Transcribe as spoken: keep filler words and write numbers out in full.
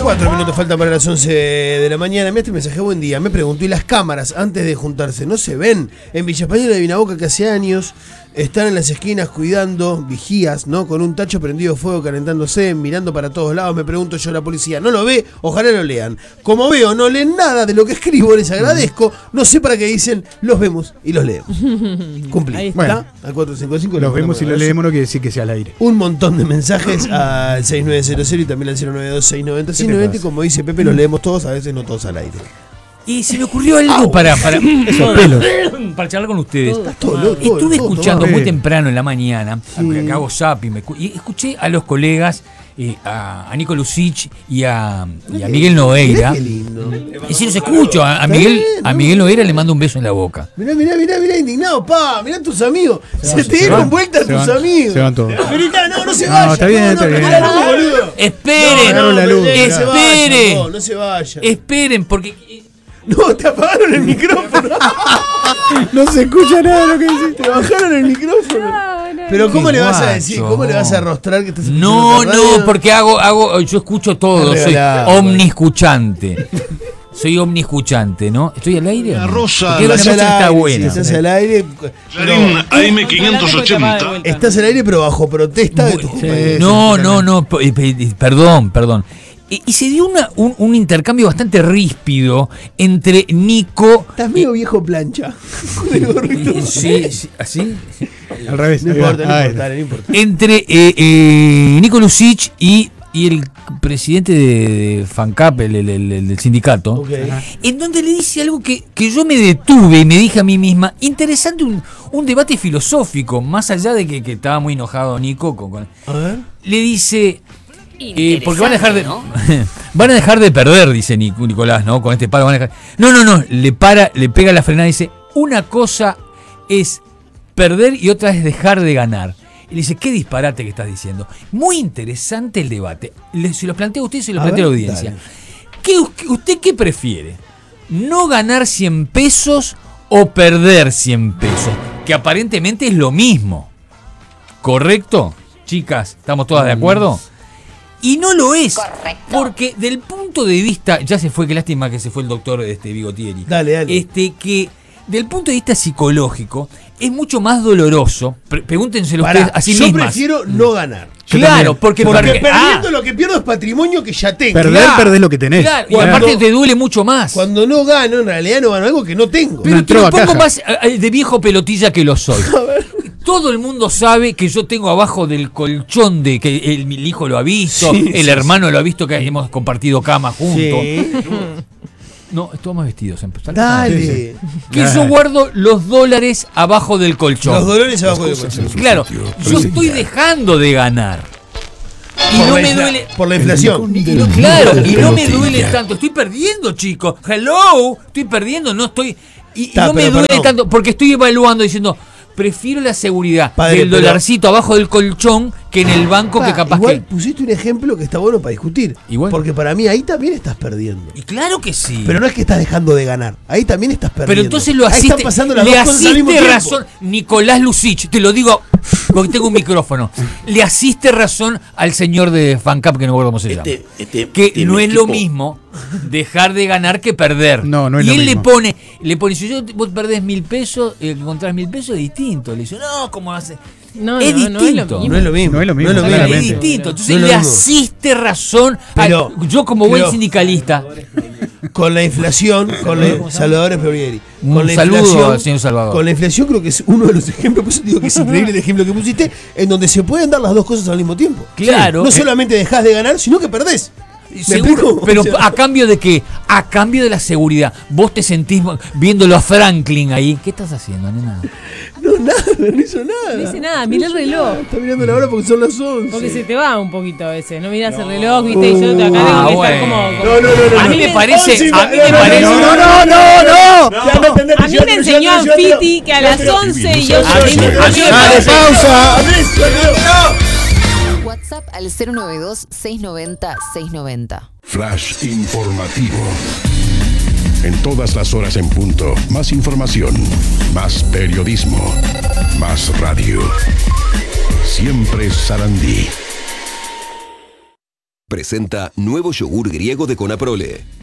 Cuatro minutos faltan para las once de la mañana. Mira este mensaje, buen día. Me preguntó, ¿y las cámaras antes de juntarse no se ven? En Villa Española de Vinaboca, que hace años están en las esquinas cuidando, vigías, ¿no? Con un tacho prendido fuego, calentándose, mirando para todos lados. Me pregunto yo, la policía no lo ve, ojalá lo lean. Como veo, no leen nada de lo que escribo, les agradezco. No sé para qué dicen, los vemos y los leemos. Cumplí. Ahí está. Bueno, al cuatro cinco cinco. Los vemos y los leemos, no quiere decir que sea al aire. Un montón de mensajes al seis nueve cero cero y también al cero nueve dos seis noventa seis noventa. Y como dice Pepe, los leemos todos, a veces no todos al aire. Y se me ocurrió algo Au. para para, Esos pelos. para charlar con ustedes. Todo, todo, todo, Estuve todo, escuchando todo, muy eh. temprano en la mañana, Sí. que hago zapping, me, y escuché a los colegas, eh, a, a Nico Lucich y a, y a Miguel Nogueira. Qué lindo. Y si los escucho, a, a Miguel a Miguel Nogueira le mando un beso en la boca. Mirá, mirá, mirá, mirá, indignado, pa, mirá tus amigos. Se, van, te se dieron van, vuelta a se tus van, amigos. se van todos. Americano, no, no se No, vaya. está bien, no, está no, bien. prendí la luz, boludo. Esperen, No, no, la luz, no se vayan, esperen, no, no se vayan. esperen, porque No, te apagaron el micrófono. No se escucha nada de lo que hiciste. Te bajaron el micrófono. Pero ¿cómo Qué le vas a guacho. decir? ¿Cómo le vas a arrostrar que estás no, escuchando la radio? no, porque hago, hago, yo escucho todo, Está soy regalado, omniscuchante. Soy omniscuchante, ¿no? ¿Estoy al aire? La ¿no? rosa, Porque la una cosa que está buena. Estás al aire. Clarín A M quinientos ochenta. Estás al aire, pero bajo protesta de tus compañeros. No, no, no, p- p- perdón, perdón. Y, y se dio una, un, un intercambio bastante ríspido entre Nico. Estás medio viejo plancha. Con el gorrito. y- Sí, sí, ¿así? Al revés. No ahí va. importa, no Ahí importa, está. no importa. Entre eh, eh, Nico Lucich y, y el presidente de, de FANCAP, el, el- el- el del sindicato, Ok. en donde le dice algo que, que yo me detuve y me dije a mí misma, interesante un, un debate filosófico, más allá de que, que estaba muy enojado Nico. Con, con- A ver. le dice, eh, porque van a dejar de van a dejar de perder, dice Nic- Nicolás, ¿no? Con este paro van a dejar. No, no, no, le para, le pega la frenada y dice, una cosa es perder y otra es dejar de ganar. Y le dice, qué disparate que estás diciendo. Muy interesante el debate. Le, se lo planteo a usted y se lo A planteo a la ver, audiencia. dale. ¿Qué, ¿Usted qué prefiere? ¿No ganar cien pesos o perder cien pesos? Que aparentemente es lo mismo. ¿Correcto? Chicas, ¿estamos todas de acuerdo? Y no lo es. Correcto. Porque del punto de vista, ya se fue, qué lástima que se fue el doctor este, Bigotieri. Dale, dale. Este, que del punto de vista psicológico es mucho más doloroso. Pre- pregúntenselo Pará, ustedes a sí yo mismas. prefiero no ganar. Yo Claro, también. porque, Porque porque- perdiendo ah, lo que pierdo es patrimonio que ya tengo. Perder, Claro, perdés lo que tenés. claro, y Cuando- aparte te duele mucho más. Cuando no gano, en realidad no gano algo que no tengo. Pero Una te lo trova pongo caja. más eh, de viejo pelotilla que lo soy. Todo el mundo sabe que yo tengo abajo del colchón de que el, mi hijo lo ha visto, Sí, el sí, hermano lo ha visto, que hemos compartido cama juntos. Sí. No, estamos vestidos. en- Dale. Que yo guardo los dólares abajo del colchón. Los dolores abajo del colchón. Claro, yo estoy dejando de ganar. Y Por no la me infla- duele. Por la inflación. Y no- claro, y no me duele tanto. Estoy perdiendo, chicos. Hello, estoy perdiendo, no estoy. Y, y Ta, no me pero duele perdón. tanto porque estoy evaluando diciendo. Prefiero la seguridad Padre, del pero- dolarcito abajo del colchón que en el banco que Pa, capaz igual que. pusiste un ejemplo que está bueno para discutir. Igual. Porque para mí ahí también estás perdiendo. Y claro que sí. Pero no es que estás dejando de ganar. Ahí también estás perdiendo. Pero entonces lo Ahí asiste, están pasando las le dos cosas al mismo asiste tiempo. razón Nicolás Lucich, te lo digo porque tengo un micrófono. Le asiste razón al señor de FANCAP, que no recuerdo cómo se llama. Este- este que tiene no es lo equipo. mismo dejar de ganar que perder. No, no es y lo él mismo. le pone, le pone, si yo vos perdés mil pesos, eh, encontrás mil pesos, es distinto. Le dice, no, ¿cómo hace? No, es no, no distinto. es lo mismo. No es lo mismo. No es lo mismo, No es lo Es claramente. distinto. Entonces No es lo le mismo. asiste razón. a- Pero- yo como buen pero- sindicalista. Con la inflación, con la, Salvador Peorieri. Un Con la saludo inflación, al señor Salvador. Con la inflación creo que es uno de los ejemplos, por eso digo que es increíble el ejemplo que pusiste, en donde se pueden dar las dos cosas al mismo tiempo. Claro. No solamente dejás de ganar, sino que perdés. ¿Me Seguro, explico? pero O sea, a cambio de qué? A cambio de la seguridad. Vos te sentís viéndolo a Franklin ahí. ¿Qué estás haciendo, nena? no, nada, no hizo nada. No dice nada, mirá el reloj. Está mirando la hora porque son las once. Porque se te va un poquito a veces, no mirás el reloj, viste, y yo acá tengo que Ah, estar bueno. como, como- No, no, no, no. A mí no. me parece, Once, a mí no, me no, parece. no, No, no, no, no. Ya me entendés, A mí yo me te- yo enseñó te- yo te- Anfiti que a las once y yo A mí me- a mí me Dale, parece. pausa. WhatsApp al cero nueve dos, seis noventa, seis noventa. Flash informativo. En todas las horas en punto. Más información. Más periodismo. Más radio. Siempre Sarandí. Presenta nuevo yogur griego de Conaprole.